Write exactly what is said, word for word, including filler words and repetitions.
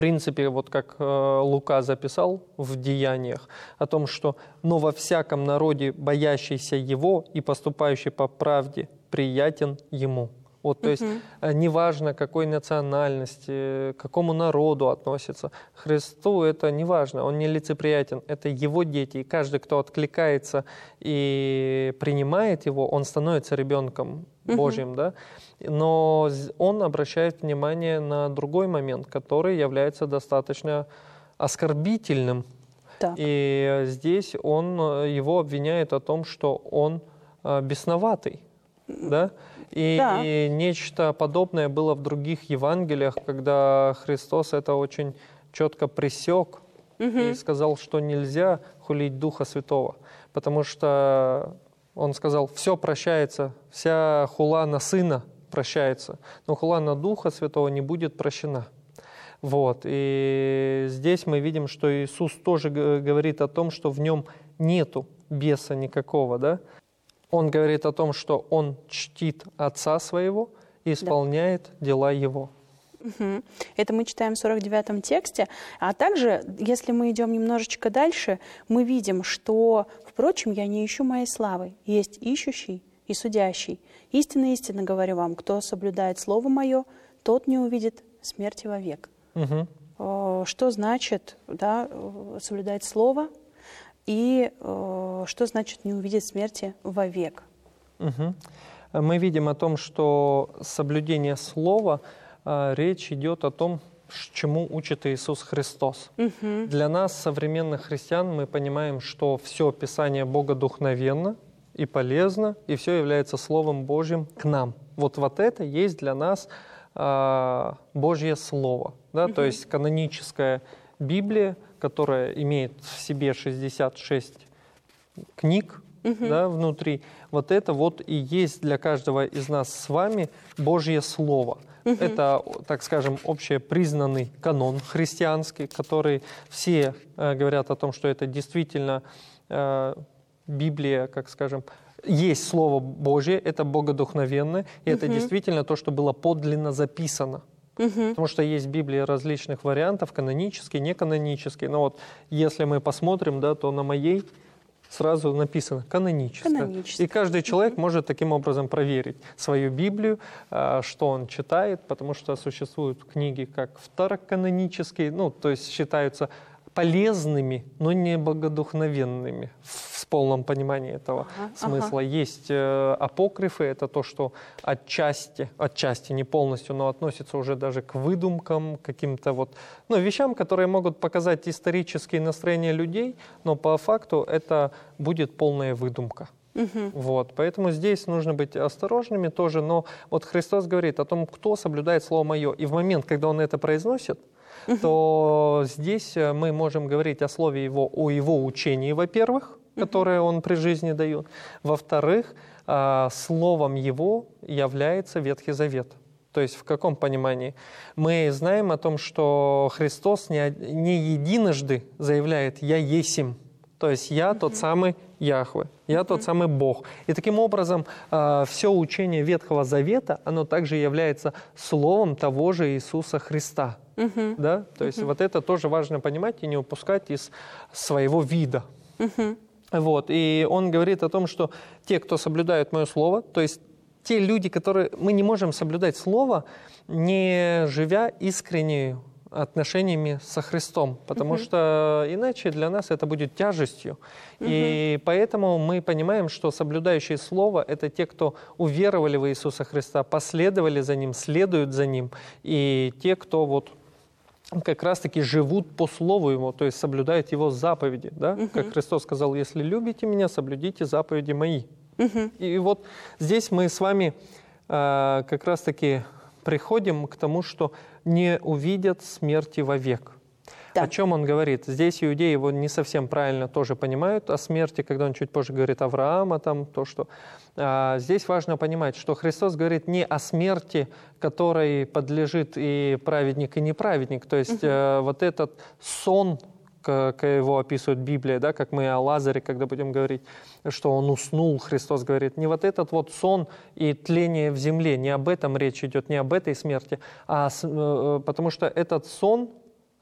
принципе, вот как э, Лука записал в Деяниях, о том, что «но во всяком народе, боящийся Его и поступающий по правде, приятен Ему». Вот, то есть uh-huh. неважно, какой национальности, к какому народу относится. Христу это неважно, Он нелицеприятен, это Его дети. И каждый, кто откликается и принимает Его, он становится ребенком uh-huh. Божьим. Да? Но Он обращает внимание на другой момент, который является достаточно оскорбительным. Так. И здесь Он его обвиняет о том, что он бесноватый. Да? И, да. и нечто подобное было в других Евангелиях, когда Христос это очень четко пресек угу. и сказал, что нельзя хулить Духа Святого, потому что Он сказал, все прощается, вся хула на Сына прощается, но хула на Духа Святого не будет прощена. Вот. И здесь мы видим, что Иисус тоже говорит о том, что в Нем нету беса никакого, да? Он говорит о том, что Он чтит Отца Своего и исполняет да. дела Его. Угу. Это мы читаем в сорок девятом тексте. А также, если мы идем немножечко дальше, мы видим, что, впрочем, я не ищу моей славы. Есть ищущий и судящий. Истинно, истинно говорю вам, кто соблюдает Слово Мое, тот не увидит смерти вовек. Угу. Что значит да, соблюдать Слово? И э, что значит не увидеть смерти вовек? Угу. Мы видим о том, что соблюдение слова, э, речь идет о том, чему учит Иисус Христос. Угу. Для нас, современных христиан, мы понимаем, что все Писание богодухновенно и полезно, и все является Словом Божьим к нам. Вот, вот это есть для нас э, Божье Слово. Да? Угу. То есть каноническая Библия, которая имеет в себе шестьдесят шесть книг uh-huh. да, внутри, вот это вот и есть для каждого из нас с вами Божье Слово. Uh-huh. Это, так скажем, общепризнанный канон христианский, который все э, говорят о том, что это действительно э, Библия, как скажем, есть Слово Божье, это богодухновенное, и uh-huh. это действительно то, что было подлинно записано. Угу. Потому что есть в Библии различных вариантов, канонические, неканонические. Но вот если мы посмотрим, да, то на моей сразу написано каноническое. каноническое. И каждый человек угу. может таким образом проверить свою Библию, что он читает, потому что существуют книги как второканонические, ну, то есть считаются полезными, но не богодухновенными в полном понимании этого ага, смысла. Ага. Есть э, апокрифы, это то, что отчасти, отчасти, не полностью, но относится уже даже к выдумкам, каким-то вот, ну, вещам, которые могут показать исторические настроения людей, но по факту это будет полная выдумка. Угу. Вот, поэтому здесь нужно быть осторожными тоже, но вот Христос говорит о том, кто соблюдает Слово Мое, и в момент, когда Он это произносит, Uh-huh. то здесь мы можем говорить о слове Его, о Его учении, во-первых, uh-huh. которое Он при жизни дает. Во-вторых, словом Его является Ветхий Завет. То есть в каком понимании? Мы знаем о том, что Христос не, не единожды заявляет «Я есим». То есть «Я uh-huh. тот самый Яхве, я uh-huh. тот самый Бог». И таким образом все учение Ветхого Завета, оно также является словом того же Иисуса Христа. Uh-huh. Да? То есть uh-huh. вот это тоже важно понимать и не упускать из своего вида. Uh-huh. Вот. И он говорит о том, что те, кто соблюдают Мое Слово, то есть те люди, которые... Мы не можем соблюдать Слово, не живя искренне отношениями со Христом, потому uh-huh. что иначе для нас это будет тяжестью. Uh-huh. И поэтому мы понимаем, что соблюдающие Слово — это те, кто уверовали в Иисуса Христа, последовали за Ним, следуют за Ним, и те, кто вот как раз-таки живут по Слову Его, то есть соблюдают Его заповеди. Да? Uh-huh. Как Христос сказал, если любите Меня, соблюдите заповеди Мои. Uh-huh. И вот здесь мы с вами э, как раз-таки приходим к тому, что не увидят смерти вовек. Да. О чем он говорит? Здесь иудеи его не совсем правильно тоже понимают о смерти, когда он чуть позже говорит Авраама, там, то, что... А, здесь важно понимать, что Христос говорит не о смерти, которой подлежит и праведник, и неправедник. То есть угу. э, вот этот сон, как его описывает Библия, да, как мы о Лазаре, когда будем говорить, что он уснул, Христос говорит, не вот этот вот сон и тление в земле, не об этом речь идет, не об этой смерти, а, потому что этот сон